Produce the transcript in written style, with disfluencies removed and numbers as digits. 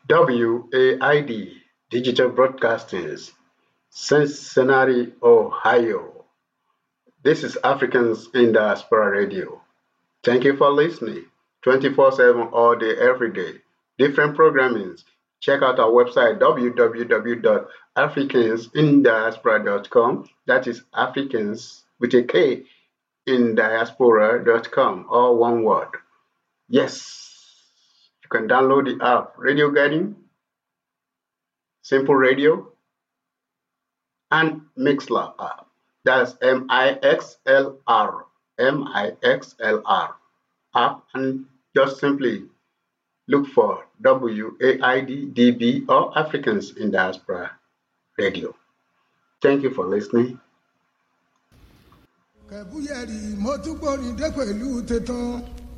WAID Digital Broadcastings, Cincinnati, Ohio. This is Africans in Diaspora Radio. Thank you for listening. 24/7 all day, every day. Different programmings. Check out our website www.africansindiaspora.com. That is Africans with a K in diaspora.com, all one word. Yes, you can download the app Radio Guiding, Simple Radio, and Mixlr app. That's Mixlr app, and just simply look for WAIDDB or Africans in Diaspora Radio. Thank you for listening. Kẹ̀búyẹ̀rì mo tún gbórin dé pẹ̀lú tẹ̀tàn.